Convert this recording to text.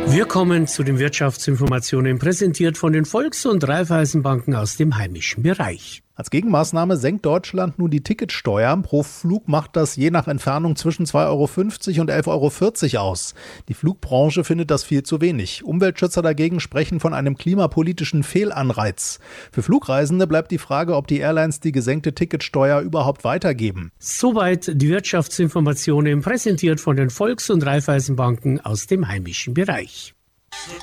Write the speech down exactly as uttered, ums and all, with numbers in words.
Wir kommen zu den Wirtschaftsinformationen, präsentiert von den Volks- und Raiffeisenbanken aus dem heimischen Bereich. Als Gegenmaßnahme senkt Deutschland nun die Ticketsteuer. Pro Flug macht das je nach Entfernung zwischen zwei Euro fünfzig und elf Euro vierzig aus. Die Flugbranche findet das viel zu wenig. Umweltschützer dagegen sprechen von einem klimapolitischen Fehlanreiz. Für Flugreisende bleibt die Frage, ob die Airlines die gesenkte Ticketsteuer überhaupt weitergeben. Soweit die Wirtschaftsinformationen, präsentiert von den Volks- und Raiffeisenbanken aus dem heimischen Bereich.